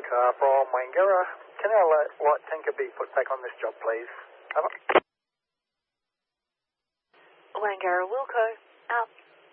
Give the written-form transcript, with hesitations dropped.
car from Wangara. Can our light tanker be put back on this job, please? Over. Wangara Wilco, out.